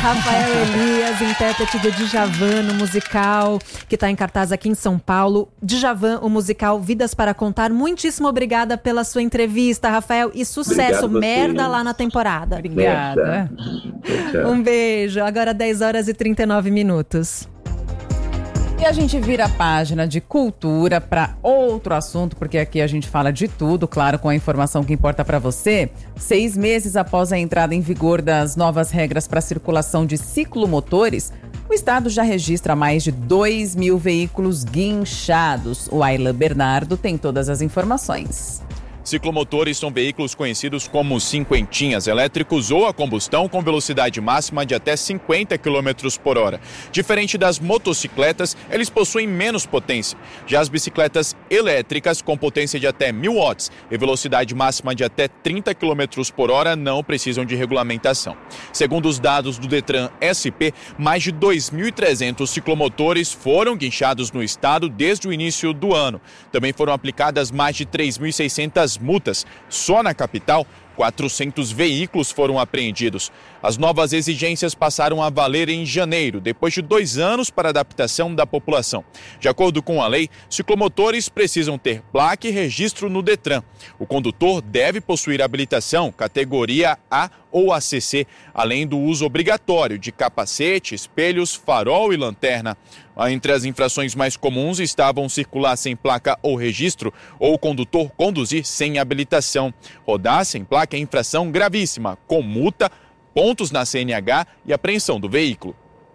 Rafael Elias, intérprete de Djavan no musical que está em cartaz aqui em São Paulo. Djavan, o musical Vidas para Contar. Muitíssimo obrigada pela sua entrevista, Rafael, e sucesso. Merda lá na temporada. Obrigada. Um beijo. Agora 10h39. E a gente vira a página de cultura para outro assunto, porque aqui a gente fala de tudo, claro, com a informação que importa para você. 6 meses após a entrada em vigor das novas regras para a circulação de ciclomotores, o estado já registra mais de 2.000 veículos guinchados. O Aylan Bernardo tem todas as informações. Ciclomotores são veículos conhecidos como cinquentinhas, elétricos ou a combustão com velocidade máxima de até 50 km por hora. Diferente das motocicletas, eles possuem menos potência. Já as bicicletas elétricas com potência de até 1.000 watts e velocidade máxima de até 30 km por hora não precisam de regulamentação. Segundo os dados do Detran SP, mais de 2.300 ciclomotores foram guinchados no estado desde o início do ano. Também foram aplicadas mais de 3.600 multas. Só na capital, 400 veículos foram apreendidos. As novas exigências passaram a valer em janeiro, depois de 2 anos para adaptação da população. De acordo com a lei, ciclomotores precisam ter placa e registro no Detran. O condutor deve possuir habilitação categoria A ou ACC, além do uso obrigatório de capacete, espelhos, farol e lanterna. Entre as infrações mais comuns estavam circular sem placa ou registro ou o condutor conduzir sem habilitação. Rodar sem placa é infração gravíssima, com multa, pontos na CNH e apreensão do veículo.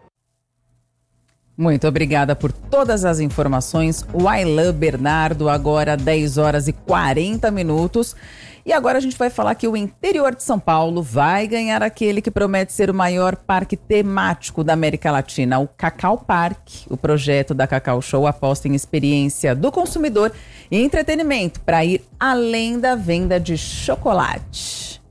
Muito obrigada por todas as informações. O Aylan Bernardo, agora 10h40. E agora a gente vai falar que o interior de São Paulo vai ganhar aquele que promete ser o maior parque temático da América Latina, o Cacau Parque. O projeto da Cacau Show aposta em experiência do consumidor e entretenimento para ir além da venda de chocolate.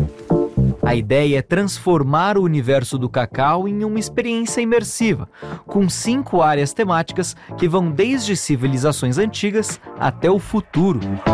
A ideia é transformar o universo do cacau em uma experiência imersiva, com 5 áreas temáticas que vão desde civilizações antigas até o futuro.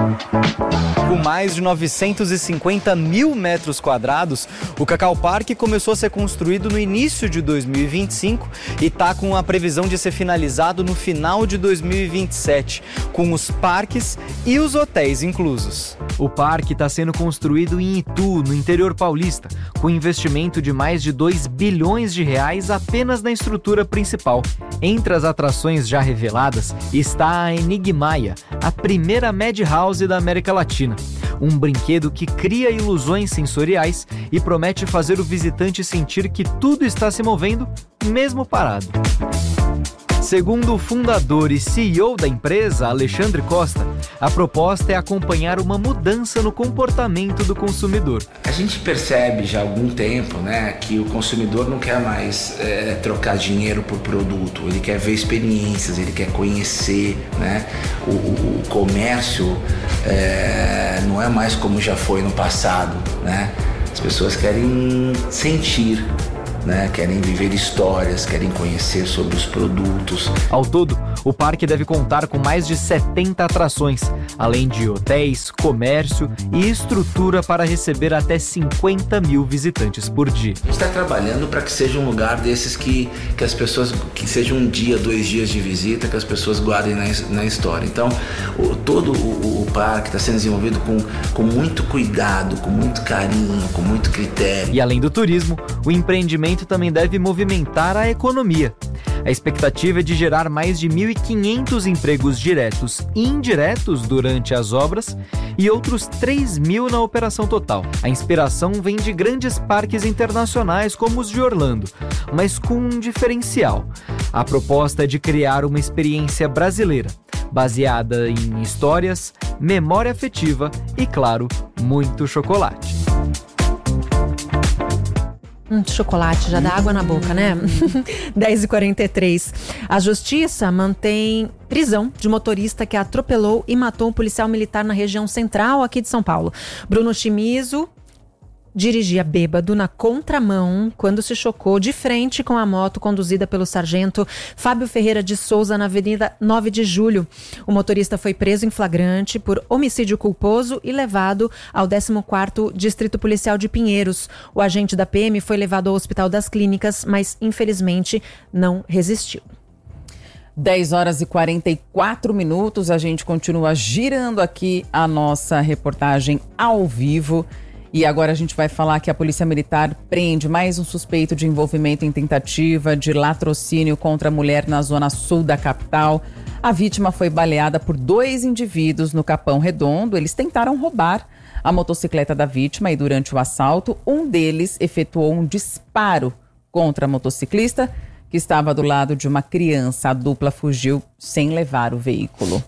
Com mais de 950 mil metros quadrados, o Cacau Parque começou a ser construído no início de 2025 e está com a previsão de ser finalizado no final de 2027, com os parques e os hotéis inclusos. O parque está sendo construído em Itu, no interior paulista, com investimento de mais de 2 bilhões de reais apenas na estrutura principal. Entre as atrações já reveladas está a Enigmaia, a primeira Madhouse da América Latina. Um brinquedo que cria ilusões sensoriais e promete fazer o visitante sentir que tudo está se movendo, mesmo parado. Segundo o fundador e CEO da empresa, Alexandre Costa, a proposta é acompanhar uma mudança no comportamento do consumidor. A gente percebe já há algum tempo, que o consumidor não quer mais trocar dinheiro por produto, ele quer ver experiências, ele quer conhecer, o comércio não é mais como já foi no passado, As pessoas querem sentir, querem viver histórias, querem conhecer sobre os produtos. Ao todo, o parque deve contar com mais de 70 atrações, além de hotéis, comércio e estrutura para receber até 50 mil visitantes por dia. A gente está trabalhando para que seja um lugar desses que as pessoas, que seja 1 dia, 2 dias de visita, que as pessoas guardem na história. Então, todo o parque está sendo desenvolvido com muito cuidado, com muito carinho, com muito critério. E além do turismo, o empreendimento também deve movimentar a economia. A expectativa é de gerar mais de 1.500 empregos diretos e indiretos durante as obras e outros 3.000 na operação total. A inspiração vem de grandes parques internacionais como os de Orlando, mas com um diferencial. A proposta é de criar uma experiência brasileira, baseada em histórias, memória afetiva e, claro, muito chocolate. Chocolate, já dá água na boca, né? 10h43. A justiça mantém prisão de motorista que atropelou e matou um policial militar na região central aqui de São Paulo. Bruno Chimizo dirigia bêbado na contramão quando se chocou de frente com a moto conduzida pelo sargento Fábio Ferreira de Souza na Avenida 9 de Julho. O motorista foi preso em flagrante por homicídio culposo e levado ao 14º Distrito Policial de Pinheiros. O agente da PM foi levado ao Hospital das Clínicas, mas infelizmente não resistiu. 10h44, a gente continua girando aqui a nossa reportagem ao vivo. E agora a gente vai falar que a Polícia Militar prende mais um suspeito de envolvimento em tentativa de latrocínio contra a mulher na zona sul da capital. A vítima foi baleada por 2 indivíduos no Capão Redondo. Eles tentaram roubar a motocicleta da vítima e durante o assalto, um deles efetuou um disparo contra a motociclista que estava do lado de uma criança. A dupla fugiu sem levar o veículo.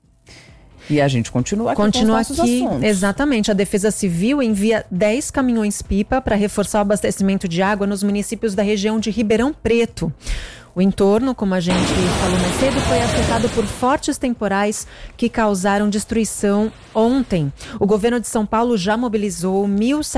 E a gente continua aqui com os nossos assuntos. Exatamente. A Defesa Civil envia 10 caminhões-pipa para reforçar o abastecimento de água nos municípios da região de Ribeirão Preto. O entorno, como a gente falou mais cedo, foi afetado por fortes temporais que causaram destruição ontem. O governo de São Paulo já mobilizou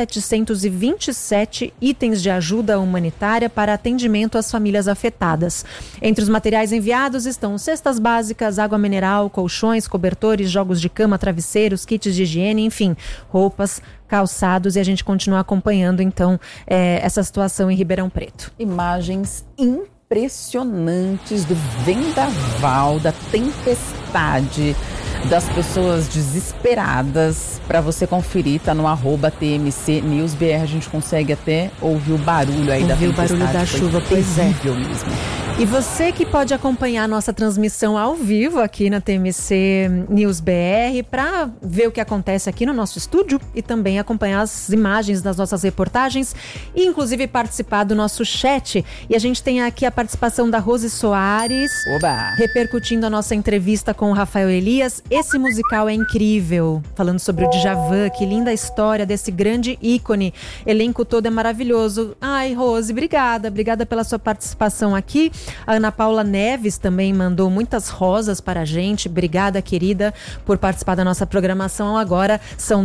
1.727 itens de ajuda humanitária para atendimento às famílias afetadas. Entre os materiais enviados estão cestas básicas, água mineral, colchões, cobertores, jogos de cama, travesseiros, kits de higiene, enfim, roupas, calçados, e a gente continua acompanhando então essa situação em Ribeirão Preto. Imagens impressionantes do vendaval, da tempestade, das pessoas desesperadas. Para você conferir, tá no @TMC News BR. A gente consegue até ouvir o barulho aí da tempestade. O barulho da chuva, pois é. Mesmo. E você que pode acompanhar a nossa transmissão ao vivo aqui na TMC News BR para ver o que acontece aqui no nosso estúdio e também acompanhar as imagens das nossas reportagens e inclusive participar do nosso chat. E a gente tem aqui a participação da Rose Soares, repercutindo a nossa entrevista com o Rafael Elias. Esse musical é incrível, falando sobre o Djavan, que linda história desse grande ícone. Elenco todo é maravilhoso. Ai, Rose, obrigada pela sua participação aqui. A Ana Paula Neves também mandou muitas rosas para a gente. Obrigada, querida, por participar da nossa programação. Agora são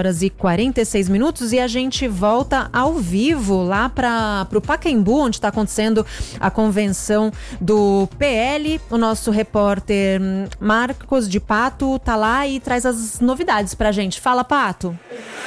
10h46 e a gente volta ao vivo lá para o Pacaembu, onde está acontecendo a convenção do PL. O nosso repórter Marcos de Pato tá lá e traz as novidades para a gente. Fala, Pato.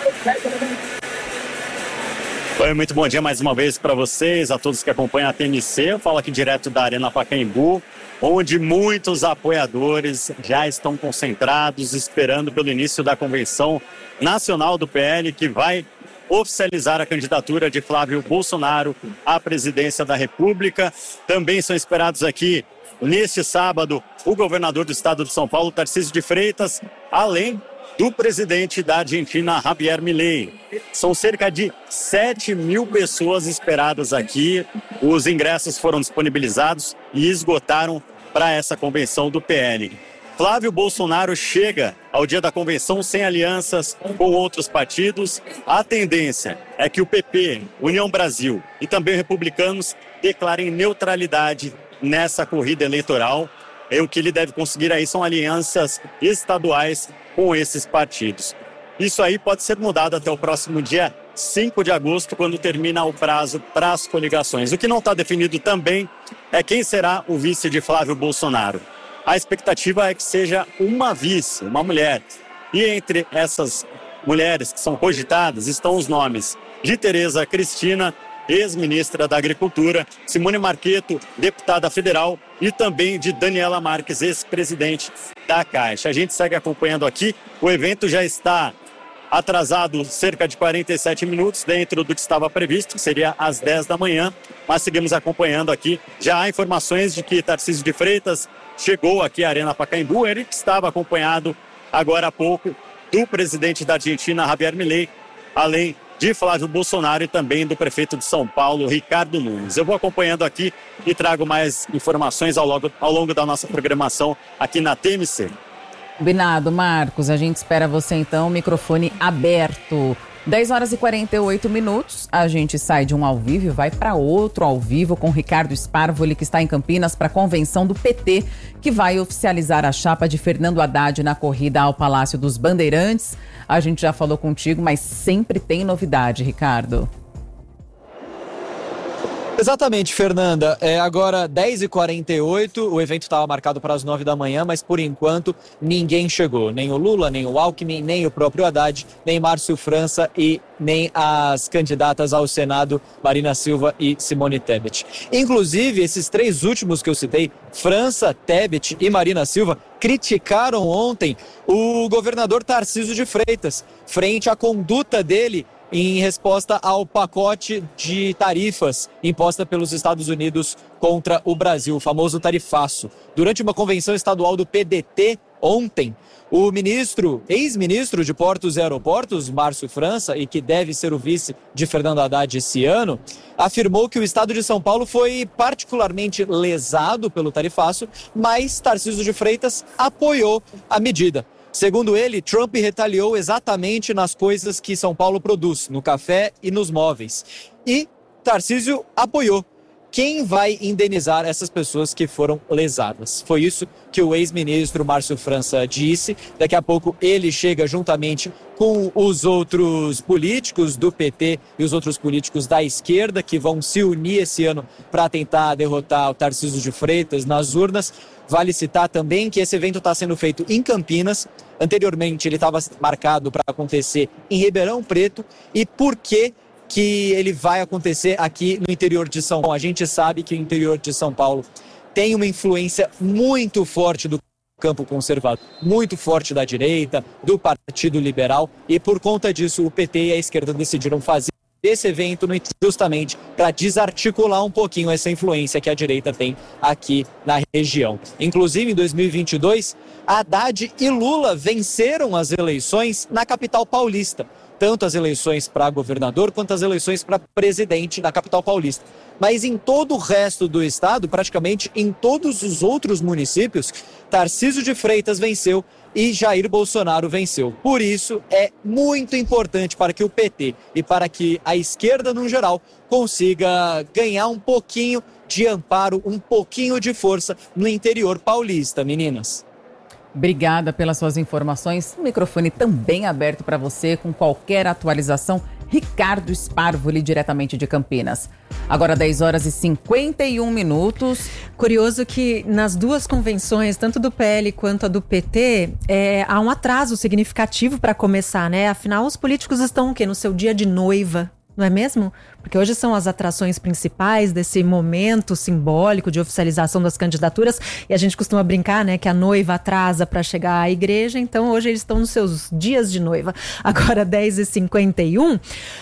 Oi, muito bom dia mais uma vez para vocês, a todos que acompanham a TMC. Eu falo aqui direto da Arena Pacaembu, onde muitos apoiadores já estão concentrados, esperando pelo início da convenção nacional do PL, que vai oficializar a candidatura de Flávio Bolsonaro à presidência da República. Também são esperados aqui, neste sábado, o governador do estado de São Paulo, Tarcísio de Freitas, além do presidente da Argentina, Javier Milei. São cerca de 7.000 pessoas esperadas aqui. Os ingressos foram disponibilizados e esgotaram para essa convenção do PL. Flávio Bolsonaro chega ao dia da convenção sem alianças com outros partidos. A tendência é que o PP, União Brasil e também os republicanos declarem neutralidade nessa corrida eleitoral. E o que ele deve conseguir aí são alianças estaduais com esses partidos. Isso aí pode ser mudado até o próximo dia 5 de agosto, quando termina o prazo para as coligações. O que não está definido também é quem será o vice de Flávio Bolsonaro. A expectativa é que seja uma vice, uma mulher. E entre essas mulheres que são cogitadas estão os nomes de Tereza Cristina, ex-ministra da Agricultura, Simone Marcheto, deputada federal, e também de Daniela Marques, ex-presidente da Caixa. A gente segue acompanhando aqui. O evento já está atrasado cerca de 47 minutos dentro do que estava previsto, que seria às 10 da manhã, mas seguimos acompanhando aqui. Já há informações de que Tarcísio de Freitas chegou aqui à Arena Pacaembu, ele que estava acompanhado agora há pouco do presidente da Argentina, Javier Milei, além de Flávio Bolsonaro e também do prefeito de São Paulo, Ricardo Nunes. Eu vou acompanhando aqui e trago mais informações ao longo da nossa programação aqui na TMC. Combinado, Marcos. A gente espera você então, microfone aberto. 10h48, a gente sai de um ao vivo e vai para outro ao vivo com Ricardo Sparvoli, que está em Campinas para a convenção do PT, que vai oficializar a chapa de Fernando Haddad na corrida ao Palácio dos Bandeirantes. A gente já falou contigo, mas sempre tem novidade, Ricardo. Exatamente, Fernanda. Agora 10h48, o evento estava marcado para as 9 da manhã, mas por enquanto ninguém chegou. Nem o Lula, nem o Alckmin, nem o próprio Haddad, nem Márcio França e nem as candidatas ao Senado, Marina Silva e Simone Tebet. Inclusive, esses três últimos que eu citei, França, Tebet e Marina Silva, criticaram ontem o governador Tarcísio de Freitas, frente à conduta dele em resposta ao pacote de tarifas imposta pelos Estados Unidos contra o Brasil, o famoso tarifaço. Durante uma convenção estadual do PDT ontem, o ex-ministro de Portos e Aeroportos, Márcio França, e que deve ser o vice de Fernando Haddad esse ano, afirmou que o estado de São Paulo foi particularmente lesado pelo tarifaço, mas Tarcísio de Freitas apoiou a medida. Segundo ele, Trump retaliou exatamente nas coisas que São Paulo produz, no café e nos móveis. E Tarcísio apoiou. Quem vai indenizar essas pessoas que foram lesadas? Foi isso que o ex-ministro Márcio França disse. Daqui a pouco ele chega juntamente com os outros políticos do PT e os outros políticos da esquerda que vão se unir esse ano para tentar derrotar o Tarcísio de Freitas nas urnas. Vale citar também que esse evento está sendo feito em Campinas. Anteriormente ele estava marcado para acontecer em Ribeirão Preto. E por que ele vai acontecer aqui no interior de São Paulo? A gente sabe que o interior de São Paulo tem uma influência muito forte do campo conservador, muito forte da direita, do Partido Liberal, e por conta disso o PT e a esquerda decidiram fazer esse evento justamente para desarticular um pouquinho essa influência que a direita tem aqui na região. Inclusive, em 2022, Haddad e Lula venceram as eleições na capital paulista, tanto as eleições para governador quanto as eleições para presidente da capital paulista. Mas em todo o resto do estado, praticamente em todos os outros municípios, Tarcísio de Freitas venceu e Jair Bolsonaro venceu. Por isso, é muito importante para que o PT e para que a esquerda, no geral, consiga ganhar um pouquinho de amparo, um pouquinho de força no interior paulista, meninas. Obrigada pelas suas informações. O microfone também aberto para você com qualquer atualização. Ricardo Sparvoli, diretamente de Campinas. Agora 10h51. Curioso que nas duas convenções, tanto do PL quanto a do PT, há um atraso significativo para começar, né? Afinal, os políticos estão o quê? No seu dia de noiva, não é mesmo? Porque hoje são as atrações principais desse momento simbólico de oficialização das candidaturas, e a gente costuma brincar, né, que a noiva atrasa para chegar à igreja, então hoje eles estão nos seus dias de noiva. Agora 10h51.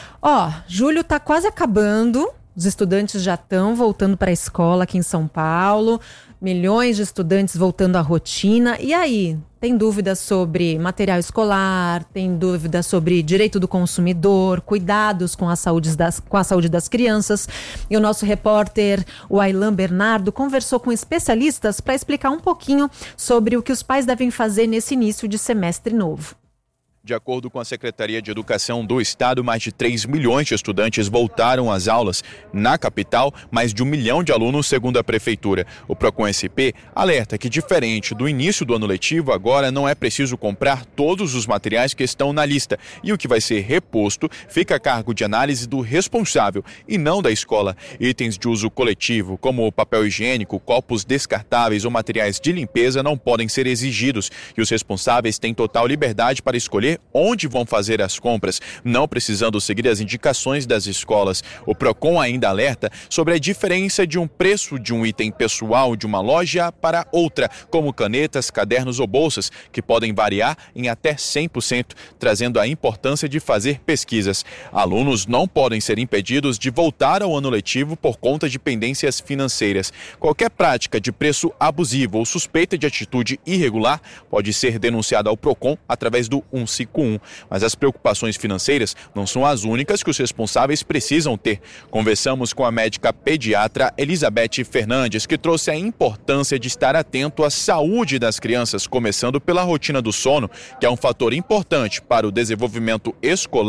Julho tá quase acabando, os estudantes já estão voltando para a escola aqui em São Paulo, milhões de estudantes voltando à rotina. E aí, tem dúvidas sobre material escolar, tem dúvidas sobre direito do consumidor, cuidados com a saúde das crianças. E o nosso repórter, o Aylan Bernardo, conversou com especialistas para explicar um pouquinho sobre o que os pais devem fazer nesse início de semestre novo. De acordo com a Secretaria de Educação do Estado, mais de 3 milhões de estudantes voltaram às aulas. Na capital, mais de 1 milhão de alunos, segundo a Prefeitura. O Procon-SP alerta que, diferente do início do ano letivo, agora não é preciso comprar todos os materiais que estão na lista. E o que vai ser reposto fica a cargo de análise do responsável e não da escola. Itens de uso coletivo, como papel higiênico, copos descartáveis ou materiais de limpeza, não podem ser exigidos. E os responsáveis têm total liberdade para escolher onde vão fazer as compras, não precisando seguir as indicações das escolas. O Procon ainda alerta sobre a diferença de um preço de um item pessoal de uma loja para outra, como canetas, cadernos ou bolsas, que podem variar em até 100%, trazendo a importância de fazer pesquisas. Alunos não podem ser impedidos de voltar ao ano letivo por conta de pendências financeiras. Qualquer prática de preço abusivo ou suspeita de atitude irregular pode ser denunciada ao Procon através do 151. Mas as preocupações financeiras não são as únicas que os responsáveis precisam ter. Conversamos com a médica pediatra Elizabeth Fernandes, que trouxe a importância de estar atento à saúde das crianças, começando pela rotina do sono, que é um fator importante para o desenvolvimento escolar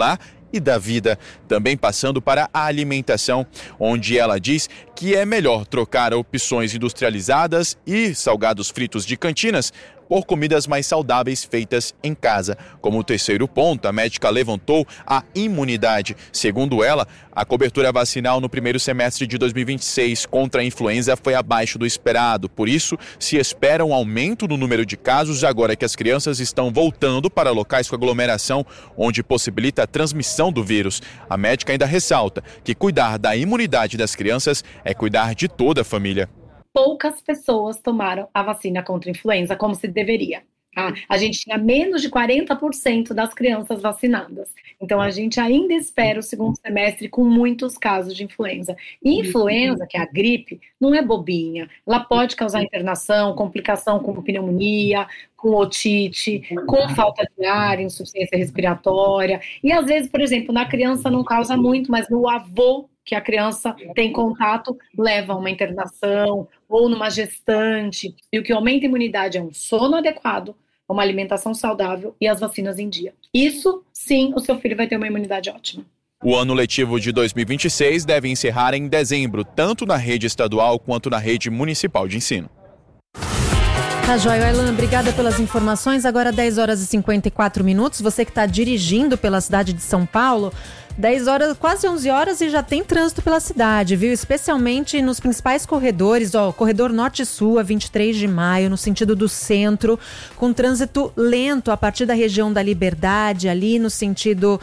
e da vida, também passando para a alimentação, onde ela diz que é melhor trocar opções industrializadas e salgados fritos de cantinas por comidas mais saudáveis feitas em casa. Como terceiro ponto, a médica levantou a imunidade. Segundo ela, a cobertura vacinal no primeiro semestre de 2026 contra a influenza foi abaixo do esperado. Por isso, se espera um aumento no número de casos agora que as crianças estão voltando para locais com aglomeração, onde possibilita a transmissão do vírus. A médica ainda ressalta que cuidar da imunidade das crianças é cuidar de toda a família. Poucas pessoas tomaram a vacina contra a influenza como se deveria. A gente tinha menos de 40% das crianças vacinadas. Então, a gente ainda espera o segundo semestre com muitos casos de influenza. E influenza, que é a gripe, não é bobinha. Ela pode causar internação, complicação com pneumonia, com otite, com falta de ar, insuficiência respiratória. E, às vezes, por exemplo, na criança não causa muito, mas no avô, que a criança tem contato, leva a uma internação ou numa gestante. E o que aumenta a imunidade é um sono adequado, uma alimentação saudável e as vacinas em dia. Isso, sim, o seu filho vai ter uma imunidade ótima. O ano letivo de 2026 deve encerrar em dezembro, tanto na rede estadual quanto na rede municipal de ensino. Tá joia, Aylan, obrigada pelas informações. Agora 10 horas e 54 minutos. Você que está dirigindo pela cidade de São Paulo, 10 horas, quase 11 horas e já tem trânsito pela cidade, viu? Especialmente nos principais corredores, corredor Norte-Sul, a 23 de maio, no sentido do centro, com trânsito lento a partir da região da Liberdade, ali no sentido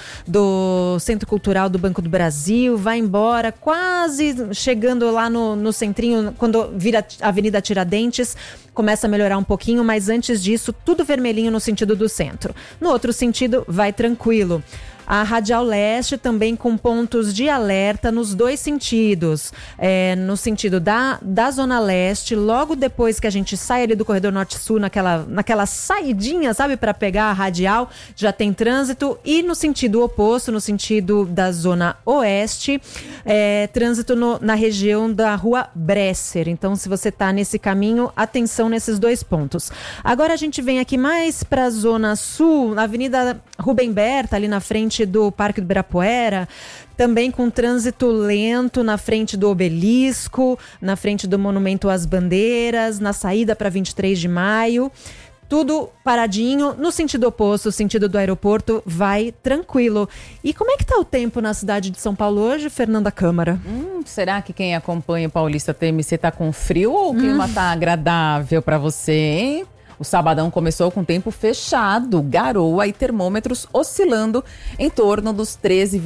do Centro Cultural do Banco do Brasil, vai embora, quase chegando lá no centrinho, quando vira a Avenida Tiradentes, começa a melhorar um pouquinho, mas antes disso, tudo vermelhinho no sentido do centro. No outro sentido, vai tranquilo. A Radial Leste também com pontos de alerta nos dois sentidos. No sentido da Zona Leste, logo depois que a gente sai ali do corredor Norte-Sul, naquela saidinha, sabe, para pegar a Radial, já tem trânsito. E no sentido oposto, no sentido da Zona Oeste, trânsito na região da Rua Bresser. Então, se você está nesse caminho, atenção nesses dois pontos. Agora a gente vem aqui mais para a Zona Sul, na Avenida Rubem Berta, ali na frente do Parque do Ibirapuera, também com trânsito lento na frente do Obelisco, na frente do Monumento às Bandeiras, na saída para 23 de maio. Tudo paradinho, no sentido oposto, o sentido do aeroporto, vai tranquilo. E como é que tá o tempo na cidade de São Paulo hoje, Fernanda Câmara? Será que quem acompanha o Paulista TMC tá com frio ou o clima tá agradável para você, hein? O sabadão começou com tempo fechado, garoa e termômetros oscilando em torno dos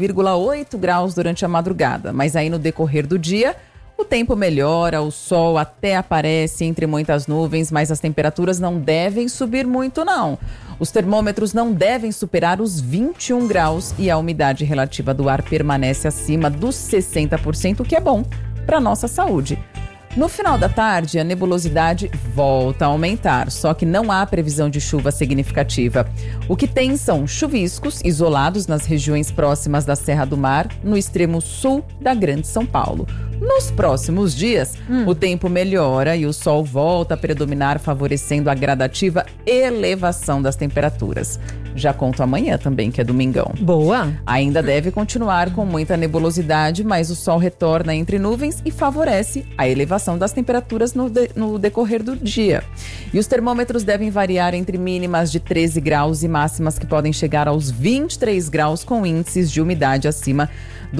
13,8 graus durante a madrugada. Mas aí no decorrer do dia, o tempo melhora, o sol até aparece entre muitas nuvens, mas as temperaturas não devem subir muito, não. Os termômetros não devem superar os 21 graus e a umidade relativa do ar permanece acima dos 60%, o que é bom para a nossa saúde. No final da tarde, a nebulosidade volta a aumentar, só que não há previsão de chuva significativa. O que tem são chuviscos isolados nas regiões próximas da Serra do Mar, no extremo sul da Grande São Paulo. Nos próximos dias, o tempo melhora e o sol volta a predominar, favorecendo a gradativa elevação das temperaturas. Já conto amanhã também, que é domingão. Boa! Ainda deve continuar com muita nebulosidade, mas o sol retorna entre nuvens e favorece a elevação das temperaturas no decorrer do dia. E os termômetros devem variar entre mínimas de 13 graus e máximas que podem chegar aos 23 graus com índices de umidade acima dos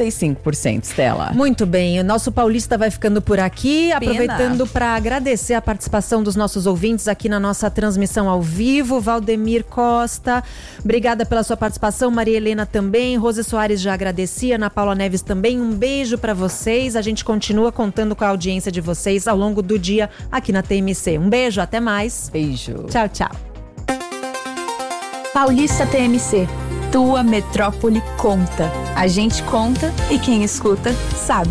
55%, Stella. Muito bem, o nosso Paulista vai ficando por aqui, aproveitando para agradecer a participação dos nossos ouvintes aqui na nossa transmissão ao vivo. Valdemir Costa, obrigada pela sua participação, Maria Helena também, Rose Soares já agradecia, Ana Paula Neves também, um beijo para vocês, a gente continua contando com a audiência de vocês ao longo do dia aqui na TMC. Um beijo, até mais. Beijo. Tchau, tchau. Paulista TMC. Tua metrópole conta. A gente conta e quem escuta sabe.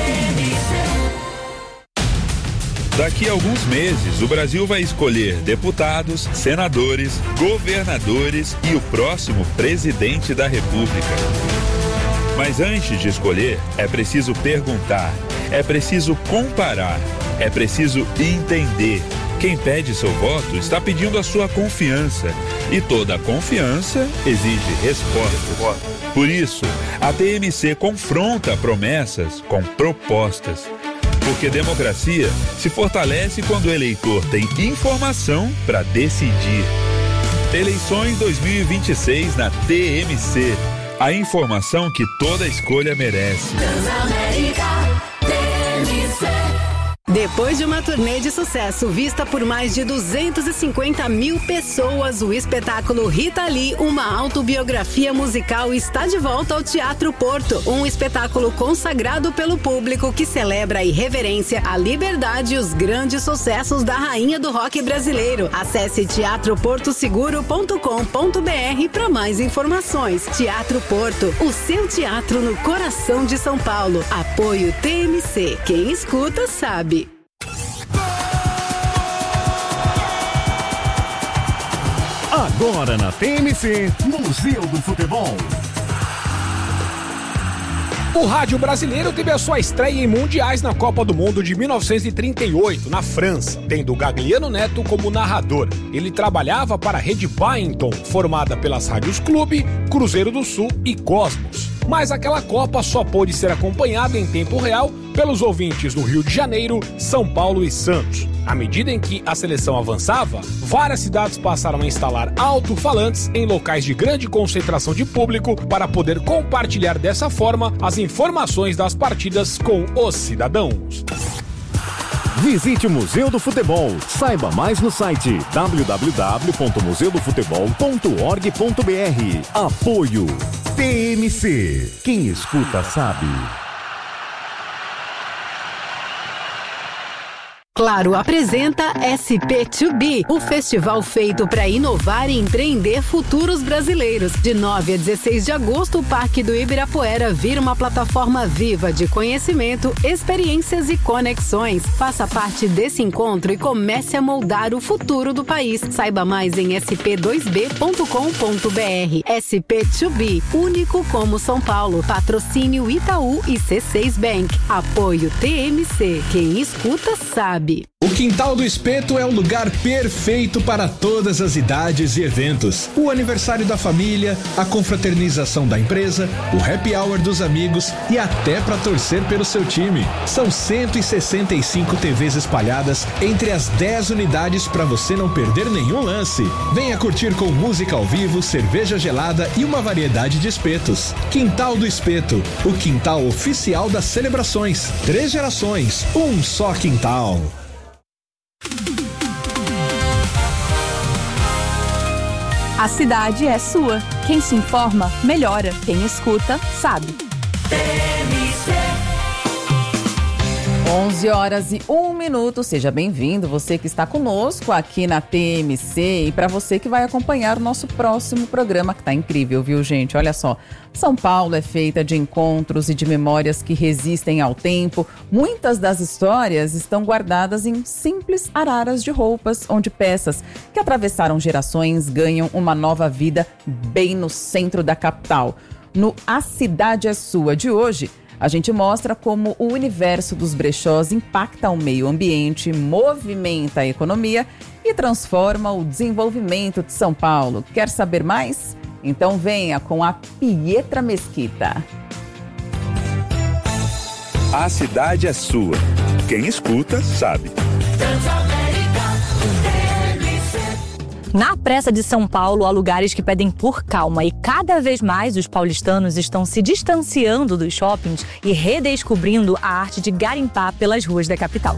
Daqui a alguns meses, o Brasil vai escolher deputados, senadores, governadores e o próximo presidente da República. Mas antes de escolher, é preciso perguntar, é preciso comparar, é preciso entender. Quem pede seu voto está pedindo a sua confiança. E toda confiança exige respostas. Por isso, a TMC confronta promessas com propostas. Porque democracia se fortalece quando o eleitor tem informação para decidir. Eleições 2026 na TMC. A informação que toda escolha merece. Depois de uma turnê de sucesso vista por mais de 250 mil pessoas, o espetáculo Rita Lee, uma autobiografia musical, está de volta ao Teatro Porto. Um espetáculo consagrado pelo público que celebra a irreverência, a liberdade e os grandes sucessos da rainha do rock brasileiro. Acesse teatroportoseguro.com.br para mais informações. Teatro Porto, o seu teatro no coração de São Paulo. Apoio TMC. Quem escuta sabe. Agora na TMC, Museu do Futebol. O rádio brasileiro teve a sua estreia em mundiais na Copa do Mundo de 1938, na França, tendo Gagliano Neto como narrador. Ele trabalhava para a rede Byington, formada pelas rádios Clube, Cruzeiro do Sul e Cosmos. Mas aquela Copa só pôde ser acompanhada em tempo real pelos ouvintes do Rio de Janeiro, São Paulo e Santos. À medida em que a seleção avançava, várias cidades passaram a instalar alto-falantes em locais de grande concentração de público para poder compartilhar dessa forma as informações das partidas com os cidadãos. Visite o Museu do Futebol. Saiba mais no site www.museudofutebol.org.br. Apoio TMC. Quem escuta sabe. Claro apresenta SP2B, o festival feito para inovar e empreender futuros brasileiros. De 9 a 16 de agosto, o Parque do Ibirapuera vira uma plataforma viva de conhecimento, experiências e conexões. Faça parte desse encontro e comece a moldar o futuro do país. Saiba mais em sp2b.com.br. SP2B, único como São Paulo. Patrocínio Itaú e C6 Bank. Apoio TMC. Quem escuta sabe. O Quintal do Espeto é o lugar perfeito para todas as idades e eventos. O aniversário da família, a confraternização da empresa, o happy hour dos amigos e até para torcer pelo seu time. São 165 TVs espalhadas entre as 10 unidades para você não perder nenhum lance. Venha curtir com música ao vivo, cerveja gelada e uma variedade de espetos. Quintal do Espeto, o quintal oficial das celebrações. 3 gerações, um só quintal. A cidade é sua. Quem se informa, melhora. Quem escuta, sabe. 11h01. Seja bem-vindo, você que está conosco aqui na TMC e para você que vai acompanhar o nosso próximo programa, que tá incrível, viu, gente? Olha só, São Paulo é feita de encontros e de memórias que resistem ao tempo. Muitas das histórias estão guardadas em simples araras de roupas, onde peças que atravessaram gerações ganham uma nova vida bem no centro da capital. No A Cidade é Sua de hoje, a gente mostra como o universo dos brechós impacta o meio ambiente, movimenta a economia e transforma o desenvolvimento de São Paulo. Quer saber mais? Então venha com a Pietra Mesquita. A cidade é sua. Quem escuta, sabe. Na pressa de São Paulo, há lugares que pedem por calma e cada vez mais os paulistanos estão se distanciando dos shoppings e redescobrindo a arte de garimpar pelas ruas da capital.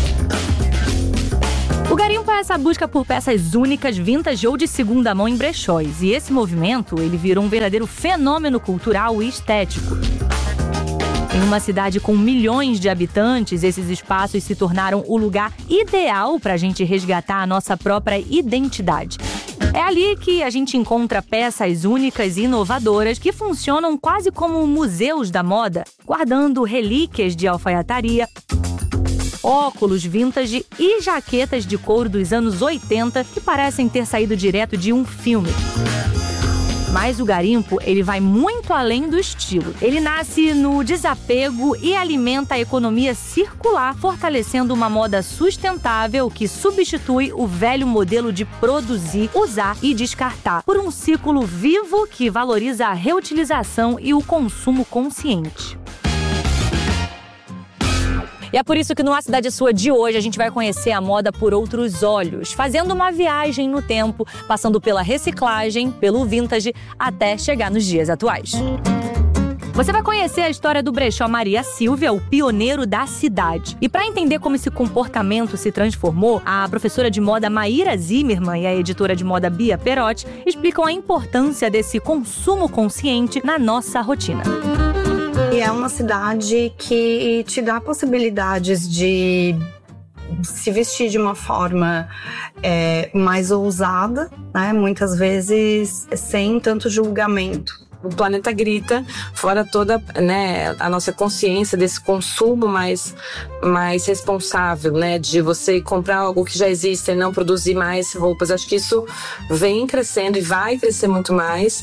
O garimpo é essa busca por peças únicas, vintage ou de segunda mão em brechóis. E esse movimento, ele virou um verdadeiro fenômeno cultural e estético. Em uma cidade com milhões de habitantes, esses espaços se tornaram o lugar ideal para a gente resgatar a nossa própria identidade. É ali que a gente encontra peças únicas e inovadoras que funcionam quase como museus da moda, guardando relíquias de alfaiataria, óculos vintage e jaquetas de couro dos anos 80 que parecem ter saído direto de um filme. Mas o garimpo, ele vai muito além do estilo. Ele nasce no desapego e alimenta a economia circular, fortalecendo uma moda sustentável que substitui o velho modelo de produzir, usar e descartar por um ciclo vivo que valoriza a reutilização e o consumo consciente. E é por isso que no A Cidade é Sua de hoje a gente vai conhecer a moda por outros olhos, fazendo uma viagem no tempo, passando pela reciclagem, pelo vintage, até chegar nos dias atuais. Você vai conhecer a história do brechó Maria Sílvia, o pioneiro da cidade. E para entender como esse comportamento se transformou, a professora de moda Maíra Zimmermann e a editora de moda Bia Perotti explicam a importância desse consumo consciente na nossa rotina. E é uma cidade que te dá possibilidades de se vestir de uma forma mais ousada, né? Muitas vezes sem tanto julgamento. O planeta grita, fora toda, né, a nossa consciência desse consumo mais responsável, né, de você comprar algo que já existe e não produzir mais roupas. Acho que isso vem crescendo e vai crescer muito mais.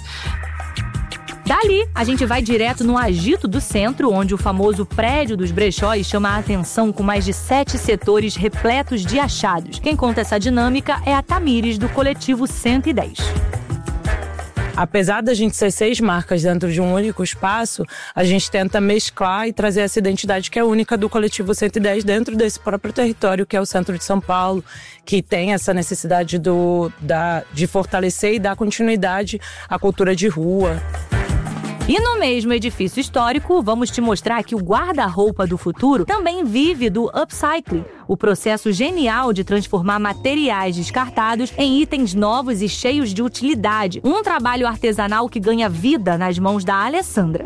Dali, a gente vai direto no Agito do Centro, onde o famoso prédio dos brechóis chama a atenção com mais de 7 setores repletos de achados. Quem conta essa dinâmica é a Tamires, do coletivo 110. Apesar da gente ser 6 marcas dentro de um único espaço, a gente tenta mesclar e trazer essa identidade que é única do coletivo 110 dentro desse próprio território, que é o centro de São Paulo, que tem essa necessidade de fortalecer e dar continuidade à cultura de rua. E no mesmo edifício histórico, vamos te mostrar que o guarda-roupa do futuro também vive do upcycling, o processo genial de transformar materiais descartados em itens novos e cheios de utilidade. Um trabalho artesanal que ganha vida nas mãos da Alessandra.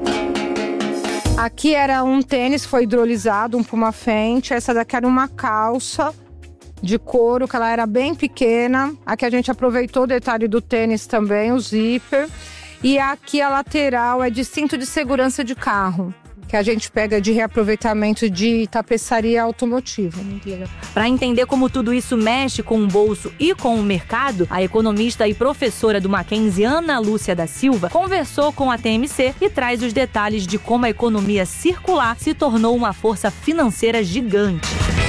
Aqui era um tênis, foi hidrolisado, um Puma Fenty. Essa daqui era uma calça de couro, que ela era bem pequena. Aqui a gente aproveitou o detalhe do tênis também, o zíper. E aqui a lateral é de cinto de segurança de carro, que a gente pega de reaproveitamento de tapeçaria automotiva. Para entender como tudo isso mexe com o bolso e com o mercado, a economista e professora do Mackenzie, Ana Lúcia da Silva, conversou com a TMC e traz os detalhes de como a economia circular se tornou uma força financeira gigante.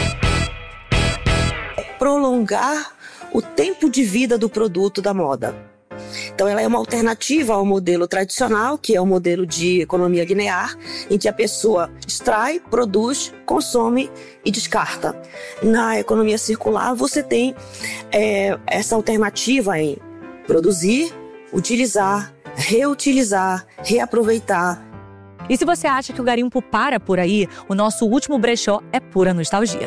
Prolongar o tempo de vida do produto da moda. Então ela é uma alternativa ao modelo tradicional, que é o modelo de economia linear, em que a pessoa extrai, produz, consome e descarta. Na economia circular você tem essa alternativa em produzir, utilizar, reutilizar, reaproveitar. E se você acha que o garimpo para por aí, o nosso último brechó é pura nostalgia.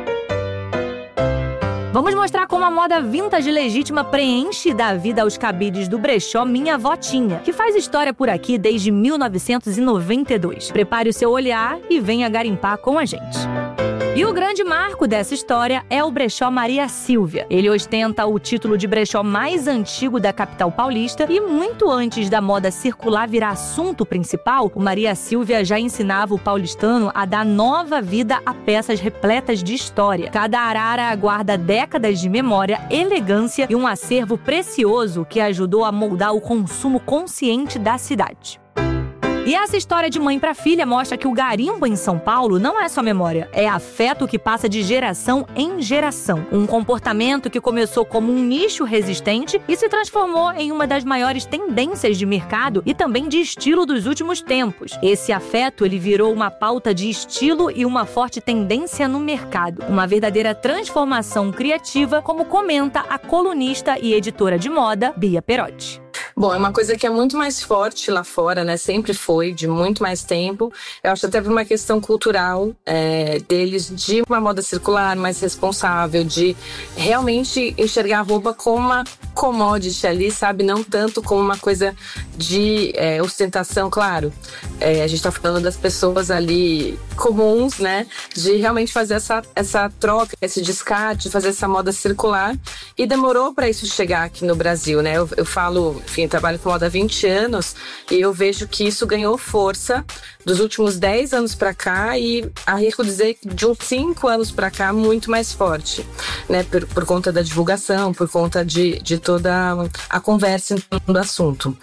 Vamos mostrar como a moda vintage legítima preenche da vida aos cabides do brechó Minha Votinha, que faz história por aqui desde 1992. Prepare o seu olhar e venha garimpar com a gente. E o grande marco dessa história é o brechó Maria Sílvia. Ele ostenta o título de brechó mais antigo da capital paulista e muito antes da moda circular virar assunto principal, o Maria Sílvia já ensinava o paulistano a dar nova vida a peças repletas de história. Cada arara guarda décadas de memória, elegância e um acervo precioso que ajudou a moldar o consumo consciente da cidade. E essa história de mãe para filha mostra que o garimpo em São Paulo não é só memória, é afeto que passa de geração em geração. Um comportamento que começou como um nicho resistente e se transformou em uma das maiores tendências de mercado e também de estilo dos últimos tempos. Esse afeto, ele virou uma pauta de estilo e uma forte tendência no mercado. Uma verdadeira transformação criativa, como comenta a colunista e editora de moda, Bia Perotti. Bom, é uma coisa que é muito mais forte lá fora, né? Sempre foi, de muito mais tempo. Eu acho até por uma questão cultural deles, de uma moda circular mais responsável, de realmente enxergar a roupa como uma commodity ali, sabe? Não tanto como uma coisa de ostentação, claro. A gente tá falando das pessoas ali comuns, né? De realmente fazer essa troca, esse descarte, fazer essa moda circular. E demorou para isso chegar aqui no Brasil, né? Eu falo, enfim, enfim, trabalho com moda há 20 anos e eu vejo que isso ganhou força dos últimos 10 anos para cá e arrisco dizer que de uns 5 anos para cá muito mais forte, né? Por conta da divulgação, por conta de toda a conversa do assunto.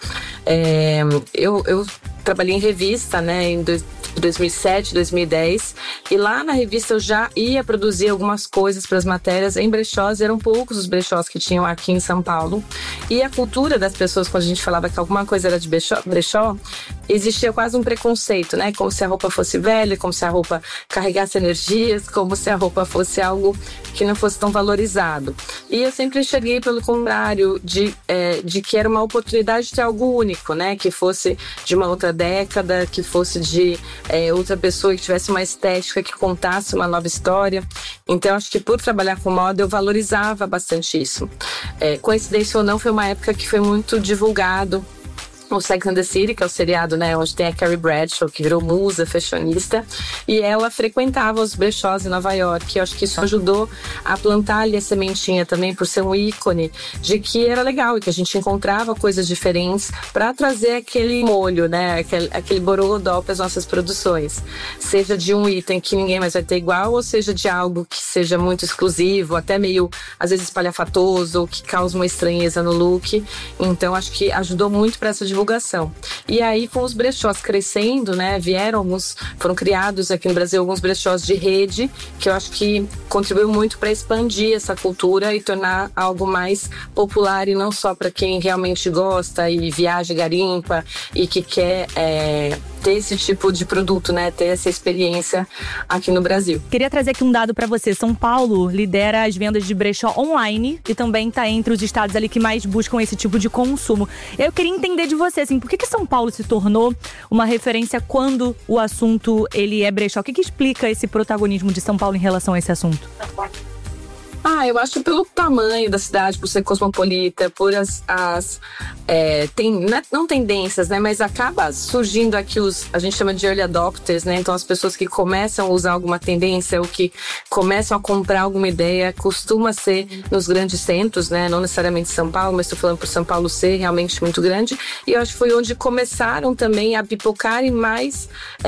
Eu trabalhei em revista, né, em 2007, 2010, e lá na revista eu já ia produzir algumas coisas para as matérias em brechós. Eram poucos os brechós que tinham aqui em São Paulo, e a cultura das pessoas, quando a gente falava que alguma coisa era de brechó, existia quase um preconceito, né, como se a roupa fosse velha, como se a roupa carregasse energias, como se a roupa fosse algo que não fosse tão valorizado. E eu sempre enxerguei pelo contrário, de que era uma oportunidade de ter algo único, né, que fosse de uma outra década, que fosse de outra pessoa, que tivesse uma estética, que contasse uma nova história. Então, acho que por trabalhar com moda, eu valorizava bastante isso. Coincidência ou não, foi uma época que foi muito divulgado o Sex and the City, que é o seriado, né, onde tem a Carrie Bradshaw, que virou musa, fashionista, e ela frequentava os brechós em Nova York. Eu acho que isso ajudou a plantar ali a sementinha também, por ser um ícone de que era legal e que a gente encontrava coisas diferentes para trazer aquele molho, né, aquele borogodó para as nossas produções. Seja de um item que ninguém mais vai ter igual, ou seja de algo que seja muito exclusivo, até meio, às vezes, espalhafatoso, ou que causa uma estranheza no look. Então, acho que ajudou muito para essa divulgação. E aí, com os brechós crescendo, né, foram criados aqui no Brasil alguns brechós de rede, que eu acho que contribuiu muito para expandir essa cultura e tornar algo mais popular, e não só para quem realmente gosta e viaja, garimpa e que quer ter esse tipo de produto, né, ter essa experiência aqui no Brasil. Queria trazer aqui um dado para você. São Paulo lidera as vendas de brechó online e também está entre os estados ali que mais buscam esse tipo de consumo. Eu queria entender de você, assim, por que São Paulo se tornou uma referência quando o assunto ele é brechó? O que explica esse protagonismo de São Paulo em relação a esse assunto? Eu acho pelo tamanho da cidade, por ser cosmopolita, por não tendências, né, mas acaba surgindo aqui a gente chama de early adopters, né, então as pessoas que começam a usar alguma tendência ou que começam a comprar alguma ideia, costuma ser nos grandes centros, né, não necessariamente São Paulo, mas estou falando por São Paulo ser realmente muito grande, e eu acho que foi onde começaram também a pipocarem mais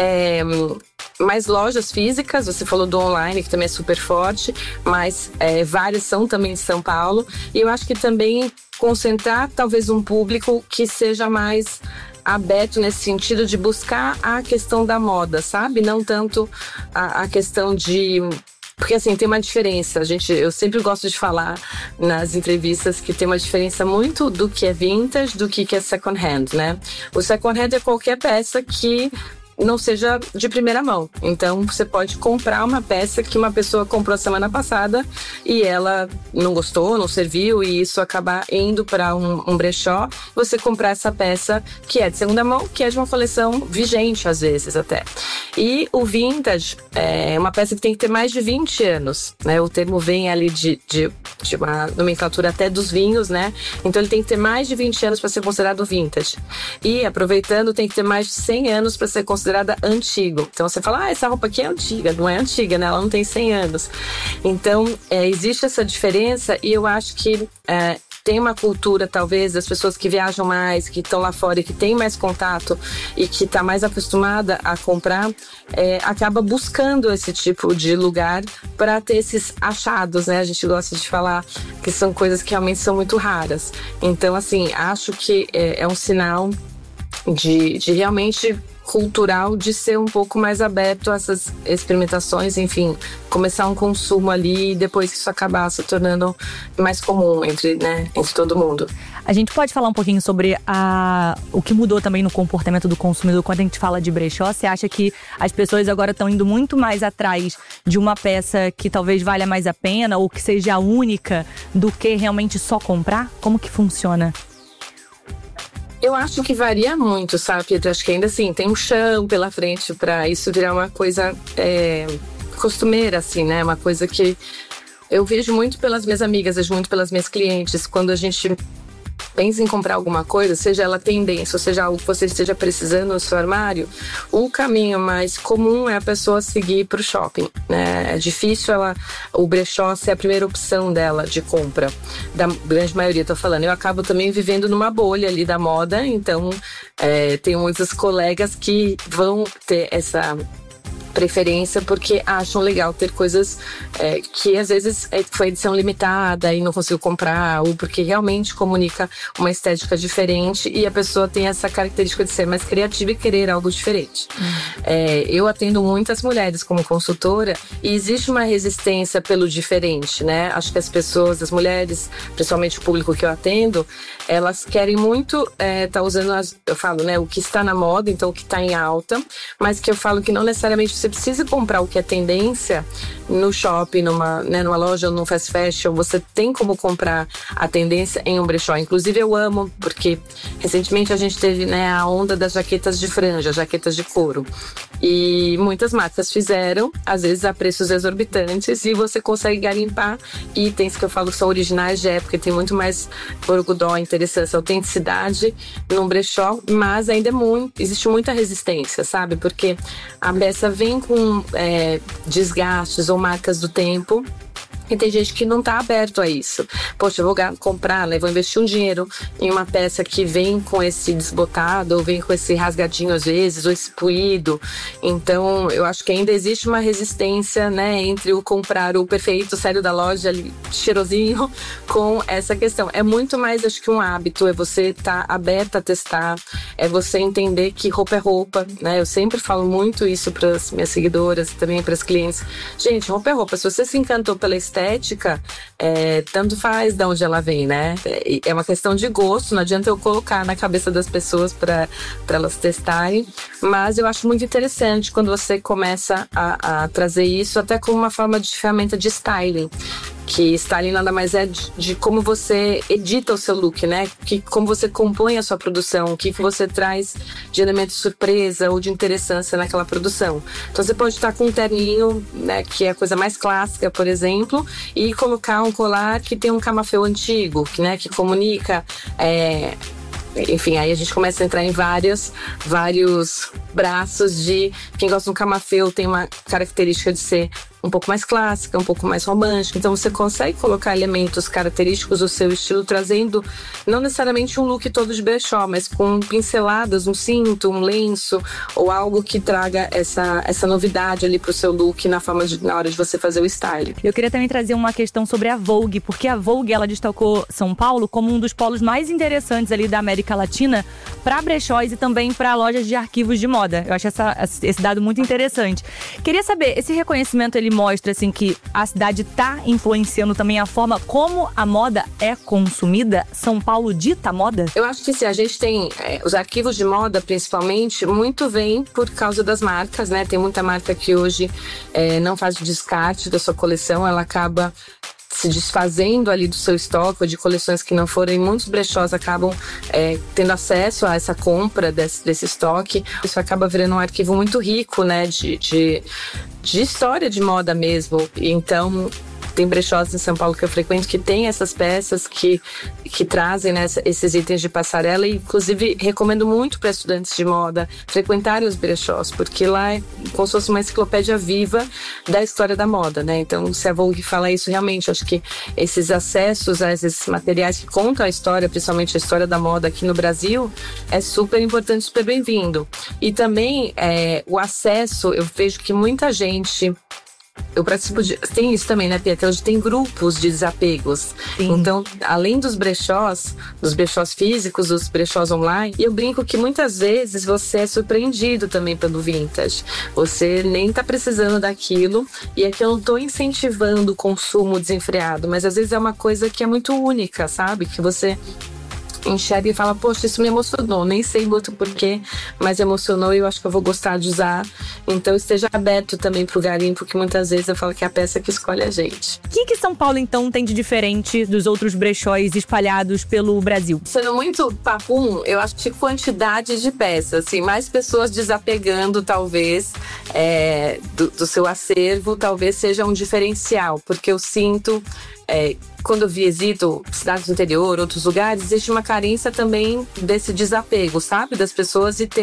lojas físicas. Você falou do online, que também é super forte, mas várias são também de São Paulo. E eu acho que também concentrar talvez um público que seja mais aberto nesse sentido de buscar a questão da moda, sabe? Não tanto a questão de... Porque assim, tem uma diferença, eu sempre gosto de falar nas entrevistas que tem uma diferença muito do que é vintage, do que é second hand, né? O second hand é qualquer peça que não seja de primeira mão. Então, você pode comprar uma peça que uma pessoa comprou a semana passada e ela não gostou, não serviu, e isso acabar indo para um brechó, você comprar essa peça que é de segunda mão, que é de uma coleção vigente, às vezes, até. E o vintage é uma peça que tem que ter mais de 20 anos, né? O termo vem ali de uma nomenclatura até dos vinhos, né? Então, ele tem que ter mais de 20 anos para ser considerado vintage. E, aproveitando, tem que ter mais de 100 anos para ser considerada antigo. Então você fala, essa roupa aqui é antiga. Não é antiga, né? Ela não tem 100 anos. Então, existe essa diferença, e eu acho que tem uma cultura, talvez, das pessoas que viajam mais, que estão lá fora e que tem mais contato e que está mais acostumada a comprar, acaba buscando esse tipo de lugar para ter esses achados, né? A gente gosta de falar que são coisas que realmente são muito raras. Então, assim, acho que é um sinal de realmente cultural, de ser um pouco mais aberto a essas experimentações, enfim, começar um consumo ali e depois que isso acabar se tornando mais comum entre todo mundo. A gente pode falar um pouquinho sobre o que mudou também no comportamento do consumidor quando a gente fala de brechó? Você acha que as pessoas agora estão indo muito mais atrás de uma peça que talvez valha mais a pena ou que seja única do que realmente só comprar? Como que funciona? Eu acho que varia muito, sabe, Pedro? Acho que ainda assim, tem um chão pela frente para isso virar uma coisa costumeira, assim, né? Uma coisa que eu vejo muito pelas minhas amigas, vejo muito pelas minhas clientes. Quando a gente pensa em comprar alguma coisa, seja ela tendência, ou seja algo que você esteja precisando no seu armário, o caminho mais comum é a pessoa seguir para o shopping, né? É difícil o brechó ser a primeira opção dela de compra, da grande maioria, tô falando. Eu acabo também vivendo numa bolha ali da moda, então tenho muitos colegas que vão ter essa preferência porque acham legal ter coisas que às vezes foi edição limitada e não consigo comprar, ou porque realmente comunica uma estética diferente e a pessoa tem essa característica de ser mais criativa e querer algo diferente. Eu atendo muitas mulheres como consultora e existe uma resistência pelo diferente, né? Acho que as mulheres, principalmente o público que eu atendo, elas querem muito tá usando, eu falo, né, o que está na moda, então o que está em alta, mas que eu falo que não necessariamente você precisa comprar o que é tendência no shopping, numa loja ou num fast fashion. Você tem como comprar a tendência em um brechó. Inclusive eu amo, porque recentemente a gente teve, né, a onda das jaquetas de franja, jaquetas de couro. E muitas marcas fizeram, às vezes a preços exorbitantes, e você consegue garimpar itens que eu falo que são originais de época, tem muito mais borgodó, interessância, autenticidade num brechó, mas ainda existe muita resistência, sabe? Porque a peça vem com desgastes ou marcas do tempo. E tem gente que não tá aberto a isso. Poxa, eu vou comprar, né? Vou investir um dinheiro em uma peça que vem com esse desbotado, ou vem com esse rasgadinho às vezes, ou esse puído. Então, eu acho que ainda existe uma resistência, né? Entre o comprar o perfeito, sério da loja, ali, cheirosinho, com essa questão. É muito mais, acho que um hábito, é você estar aberta a testar, é você entender que roupa é roupa, né? Eu sempre falo muito isso para as minhas seguidoras, também para as clientes. Gente, roupa é roupa. Se você se encantou pela estética, tanto faz de onde ela vem, né? É uma questão de gosto, não adianta eu colocar na cabeça das pessoas para elas testarem, mas eu acho muito interessante quando você começa a trazer isso até como uma forma de ferramenta de styling. Que styling nada mais é de como você edita o seu look, né? Como você compõe a sua produção, o que você traz de elemento de surpresa ou de interessância naquela produção. Então você pode estar com um terninho, né, que é a coisa mais clássica, por exemplo, e colocar um colar que tem um camafeu antigo, que comunica... Enfim, aí a gente começa a entrar em vários braços de... Quem gosta de um camafeu tem uma característica de ser um pouco mais clássica, um pouco mais romântica. Então você consegue colocar elementos característicos do seu estilo, trazendo não necessariamente um look todo de brechó, mas com pinceladas, um cinto, um lenço, ou algo que traga essa novidade ali pro seu look na hora de você fazer o style. Eu queria também trazer uma questão sobre a Vogue, porque a Vogue, ela destacou São Paulo como um dos polos mais interessantes ali da América Latina para brechós e também para lojas de arquivos de moda. Eu acho esse dado muito interessante. Queria saber, esse reconhecimento ele mostra assim que a cidade está influenciando também a forma como a moda é consumida? São Paulo dita moda? Eu acho que sim, a gente tem os arquivos de moda, principalmente, muito vem por causa das marcas, né? Tem muita marca que hoje não faz o descarte da sua coleção, ela acaba se desfazendo ali do seu estoque ou de coleções que não foram, e muitos brechós acabam tendo acesso a essa compra desse estoque. Isso acaba virando um arquivo muito rico, né, de história de moda mesmo. Então, tem brechós em São Paulo que eu frequento que tem essas peças que trazem, né, esses itens de passarela, e inclusive recomendo muito para estudantes de moda frequentarem os brechós, porque lá é como se fosse uma enciclopédia viva da história da moda, né? Então, se a Vogue fala isso, realmente, acho que esses acessos a esses materiais que contam a história, principalmente a história da moda aqui no Brasil, é super importante, super bem-vindo. E também o acesso, eu vejo que muita gente... Eu participo tem isso também, né, Pia? Hoje tem grupos de desapegos. Sim. Então, além dos brechós físicos, dos brechós online, eu brinco que muitas vezes você é surpreendido também pelo vintage. Você nem tá precisando daquilo, e aqui eu não tô incentivando o consumo desenfreado, mas às vezes é uma coisa que é muito única, sabe? Que você enxerga e fala, poxa, isso me emocionou, nem sei muito porquê, mas emocionou e eu acho que eu vou gostar de usar. Então esteja aberto também pro garimpo, porque muitas vezes eu falo que é a peça que escolhe a gente. O que São Paulo então tem de diferente dos outros brechóis espalhados pelo Brasil? Sendo muito papum, eu acho que quantidade de peças, assim, mais pessoas desapegando talvez do seu acervo, talvez seja um diferencial, porque eu sinto quando eu visito cidades do interior, outros lugares, existe uma carência também desse desapego, sabe? Das pessoas e ter